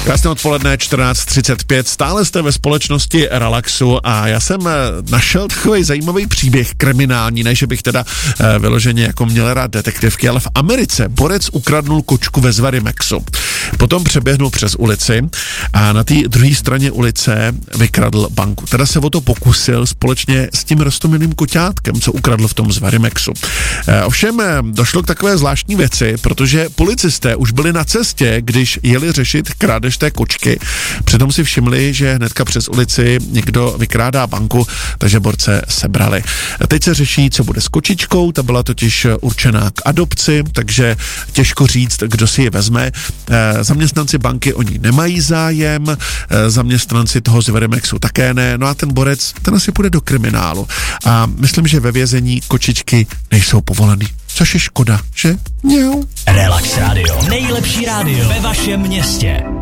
Krásné odpoledne, 14:35, stále jste ve společnosti Relaxu a já jsem našel takový zajímavý příběh kriminální, ne, že bych teda vyloženě jako měl rád detektivky, ale v Americe borec ukradnul kočku ve Zvarimexu. Potom přeběhnul přes ulici a na té druhé straně ulice vykradl banku. Teda se o to pokusil společně s tím roztomilým koťátkem, co ukradl v tom Zvarimexu. Ovšem došlo k takové zvláštní věci, protože policisté už byli na cestě, když jeli řešit krádež té kočky. Přitom si všimli, že hnedka přes ulici někdo vykrádá banku, takže borce sebrali. Teď se řeší, co bude s kočičkou, ta byla totiž určená k adopci, takže těžko říct, kdo si ji vezme. Zaměstnanci banky o ní nemají zájem, zaměstnanci toho Zvarimexu také ne, no a ten borec, ten asi půjde do kriminálu. A myslím, že ve vězení kočičky nejsou povolený. Což je škoda, že? Relax Radio. Nejlepší rádio ve vašem městě.